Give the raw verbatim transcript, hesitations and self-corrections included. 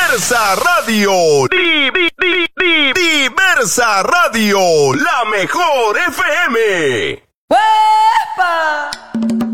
Diversa Radio. Di, di, di, di, Diversa Radio, la mejor F M. ¡Hey!